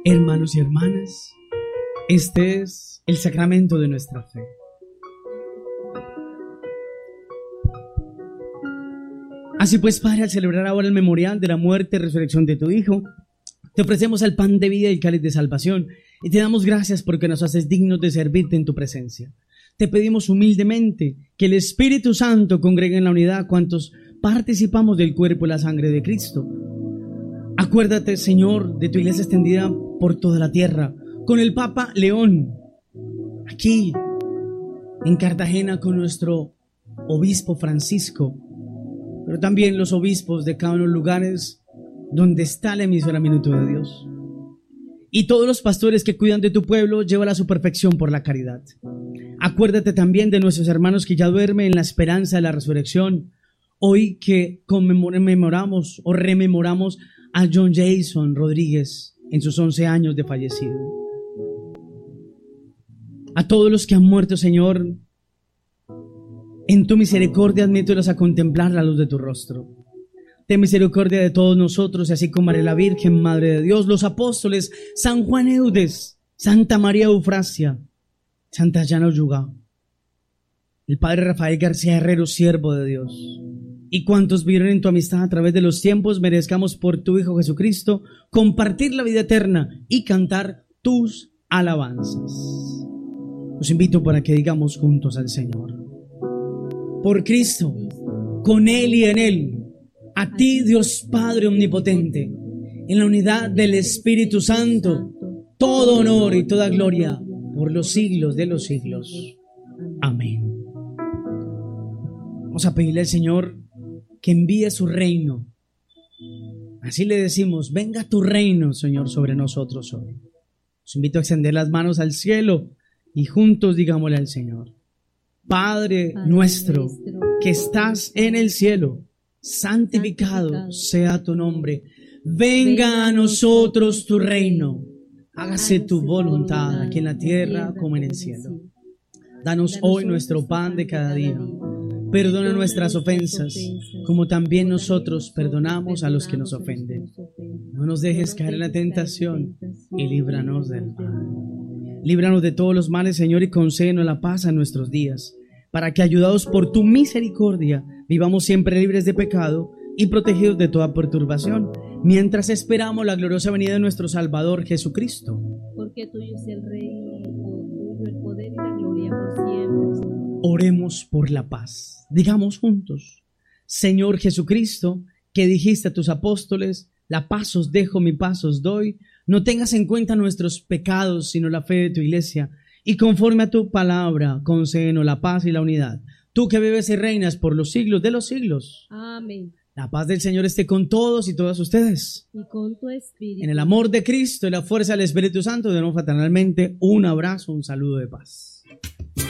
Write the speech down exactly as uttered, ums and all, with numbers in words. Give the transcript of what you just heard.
Hermanos y hermanas, este es el sacramento de nuestra fe. Así pues, Padre, al celebrar ahora el memorial de la muerte y resurrección de tu Hijo, te ofrecemos el pan de vida y el cáliz de salvación, y te damos gracias porque nos haces dignos de servirte en tu presencia. Te pedimos humildemente que el Espíritu Santo congregue en la unidad a cuantos participamos del cuerpo y la sangre de Cristo. Acuérdate, Señor, de tu iglesia extendida por toda la tierra, con el Papa León, aquí en Cartagena con nuestro obispo Francisco, pero también los obispos de cada uno de los lugares donde está la emisora Minuto de Dios. Y todos los pastores que cuidan de tu pueblo, llévala a su perfección por la caridad. Acuérdate también de nuestros hermanos que ya duermen en la esperanza de la resurrección. Hoy que conmemoramos o rememoramos a John Jason Rodríguez en sus once años de fallecido. A todos los que han muerto, Señor, en tu misericordia admítelos a contemplar la luz de tu rostro. Ten misericordia de todos nosotros, y así como María la Virgen, Madre de Dios, los apóstoles, San Juan Eudes, Santa María Eufrasia, Santa Llana Oyuga, el Padre Rafael García Herrero, siervo de Dios, y cuantos vivieron en tu amistad a través de los tiempos, merezcamos por tu Hijo Jesucristo compartir la vida eterna y cantar tus alabanzas. Os invito para que digamos juntos al Señor: por Cristo, con Él y en Él, a ti, Dios Padre omnipotente, en la unidad del Espíritu Santo, todo honor y toda gloria por los siglos de los siglos. Amén. Vamos a pedirle al Señor que envíe su reino. Así le decimos: venga tu reino, Señor, sobre nosotros hoy. Os invito a extender las manos al cielo y juntos digámosle al Señor: Padre nuestro que estás en el cielo, santificado sea tu nombre. Venga a nosotros tu reino. Hágase tu voluntad aquí en la tierra como en el cielo. Danos hoy nuestro pan de cada día. Perdona nuestras ofensas, como también nosotros perdonamos a los que nos ofenden. No nos dejes caer en la tentación y líbranos del mal. Líbranos de todos los males, Señor, y concédenos la paz en nuestros días, para que, ayudados por tu misericordia, vivamos siempre libres de pecado y protegidos de toda perturbación, mientras esperamos la gloriosa venida de nuestro Salvador Jesucristo. Porque tuyo es el reino, tuyo el poder y la gloria por siempre. Oremos por la paz. Digamos juntos: Señor Jesucristo, que dijiste a tus apóstoles: la paz os dejo, mi paz os doy. No tengas en cuenta nuestros pecados, sino la fe de tu iglesia. Y conforme a tu palabra, concédenos la paz y la unidad. Tú que vives y reinas por los siglos de los siglos. Amén. La paz del Señor esté con todos y todas ustedes. Y con tu espíritu. En el amor de Cristo y la fuerza del Espíritu Santo, demos fraternalmente un abrazo, un saludo de paz.